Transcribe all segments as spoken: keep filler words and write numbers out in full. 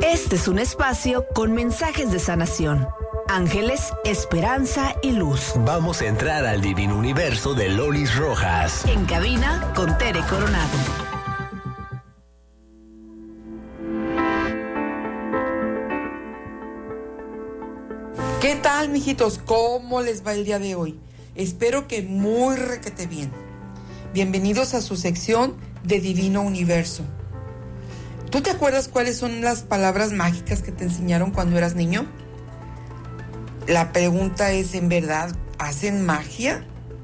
Este es un espacio con mensajes de sanación, ángeles, esperanza y luz. Vamos a entrar al divino universo de Lolis Rojas. En cabina con Tere Coronado. ¿Qué tal, mijitos? ¿Cómo les va el día de hoy? Espero que muy requete bien. Bienvenidos a su sección de Divino Universo. ¿Tú te acuerdas cuáles son las palabras mágicas que te enseñaron cuando eras niño? La pregunta es, ¿en verdad hacen magia?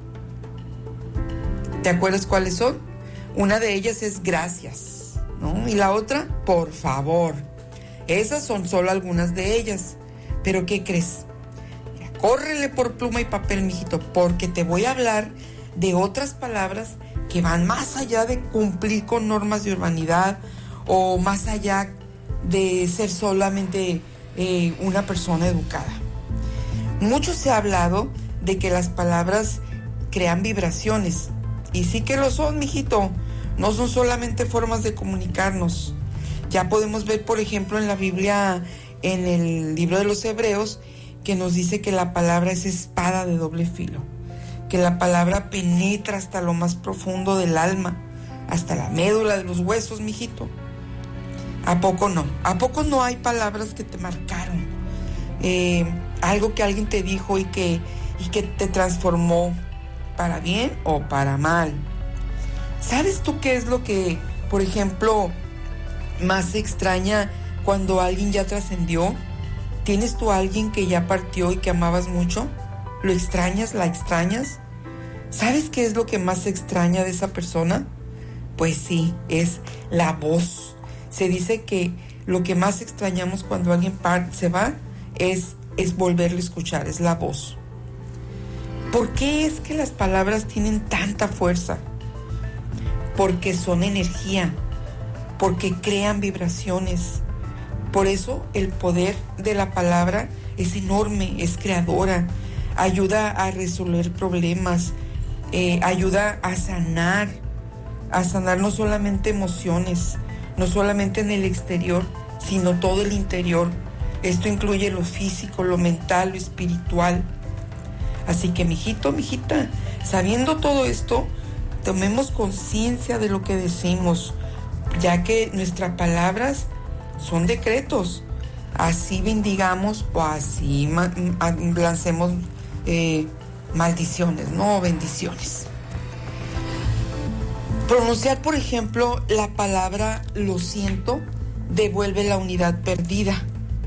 ¿Te acuerdas cuáles son? Una de ellas es gracias, ¿no? Y la otra, por favor. Esas son solo algunas de ellas. ¿Pero qué crees? Mira, córrele por pluma y papel, mijito, porque te voy a hablar de otras palabras que van más allá de cumplir con normas de urbanidad o más allá de ser solamente eh, una persona educada. Mucho se ha hablado de que las palabras crean vibraciones, y sí que lo son, mijito. No son solamente formas de comunicarnos. Ya podemos ver, por ejemplo, en la Biblia, en el libro de los Hebreos, que nos dice que la palabra es espada de doble filo, que la palabra penetra hasta lo más profundo del alma, hasta la médula de los huesos, mijito. ¿A poco no? ¿A poco no hay palabras que te marcaron? Eh, algo que alguien te dijo y que, y que te transformó para bien o para mal. ¿Sabes tú qué es lo que, por ejemplo, más extraña cuando alguien ya trascendió? ¿Tienes tú a alguien que ya partió y que amabas mucho? ¿Lo extrañas? ¿La extrañas? ¿Sabes qué es lo que más extraña de esa persona? Pues sí, es la voz. Se dice que lo que más extrañamos cuando alguien part- se va es, es volverlo a escuchar, es la voz. ¿Por qué es que las palabras tienen tanta fuerza? Porque son energía, porque crean vibraciones. Por eso el poder de la palabra es enorme, es creadora, ayuda a resolver problemas, eh, ayuda a sanar, a sanar no solamente emociones, no solamente en el exterior, sino todo el interior. Esto incluye lo físico, lo mental, lo espiritual. Así que, mijito, mijita, sabiendo todo esto, tomemos conciencia de lo que decimos, ya que nuestras palabras son decretos. Así bendigamos o así ma- lancemos eh, maldiciones, no bendiciones. Pronunciar, por ejemplo, la palabra lo siento devuelve la unidad perdida.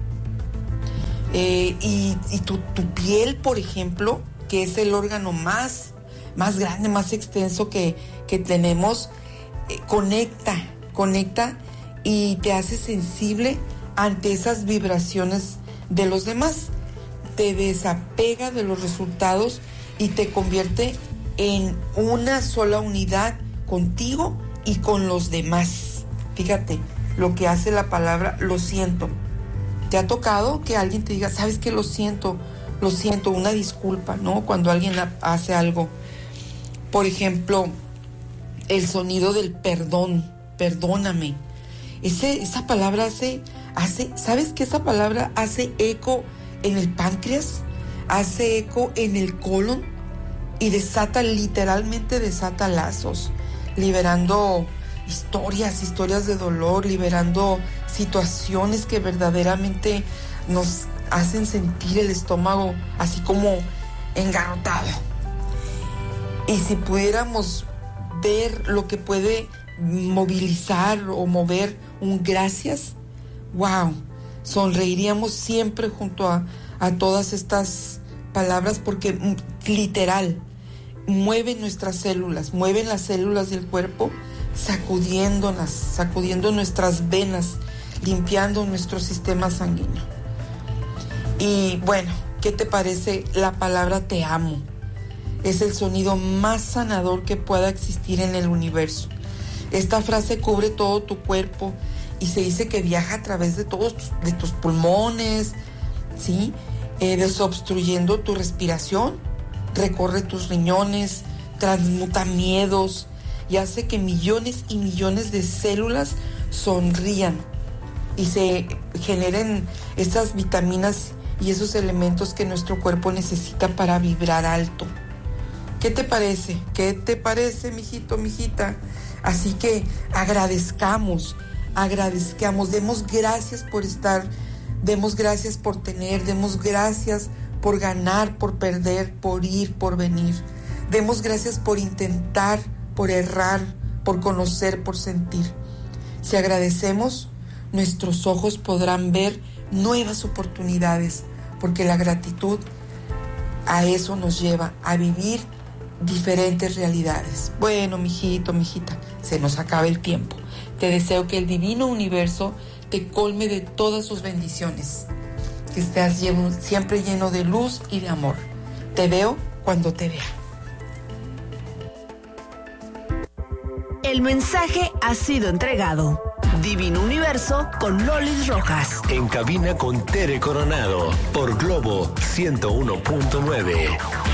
Eh, y y tu, tu piel, por ejemplo, que es el órgano más, más grande, más extenso que, que tenemos, eh, conecta, conecta y te hace sensible ante esas vibraciones de los demás. Te desapega de los resultados y te convierte en una sola unidad contigo y con los demás. Fíjate lo que hace la palabra lo siento. ¿Te ha tocado que alguien te diga, sabes que lo siento, lo siento, una disculpa, ¿no? Cuando alguien hace algo. Por ejemplo, el sonido del perdón, perdóname. Ese, esa palabra hace, hace, ¿sabes que esa palabra hace eco en el páncreas? Hace eco en el colon y desata, literalmente desata lazos, liberando historias, historias de dolor, liberando situaciones que verdaderamente nos hacen sentir el estómago así como engarrotado. Y si pudiéramos ver lo que puede movilizar o mover un gracias, wow, sonreiríamos siempre junto a, a todas estas palabras, porque literal mueven nuestras células, mueven las células del cuerpo, sacudiéndolas, sacudiendo nuestras venas, limpiando nuestro sistema sanguíneo. Y bueno, ¿qué te parece la palabra te amo? Es el sonido más sanador que pueda existir en el universo. Esta frase cubre todo tu cuerpo y se dice que viaja a través de todos tus, de tus pulmones, ¿sí? Eh, desobstruyendo tu respiración, recorre tus riñones, transmuta miedos y hace que millones y millones de células sonrían. y se generen esas vitaminas y esos elementos que nuestro cuerpo necesita para vibrar alto. ¿Qué te parece? ¿Qué te parece, mijito, mijita? Así que agradezcamos, agradezcamos, demos gracias por estar, demos gracias por tener, demos gracias por ganar, por perder, por ir, por venir. Demos gracias por intentar, por errar, por conocer, por sentir. Si agradecemos, nuestros ojos podrán ver nuevas oportunidades, porque la gratitud a eso nos lleva, a vivir diferentes realidades. Bueno, mijito, mijita, se nos acaba el tiempo. Te deseo que el divino universo te colme de todas sus bendiciones, que estés lleno, siempre lleno de luz y de amor. Te veo cuando te vea. El mensaje ha sido entregado. Divino Universo con Lolis Rojas. En cabina con Tere Coronado por Globo ciento uno punto nueve.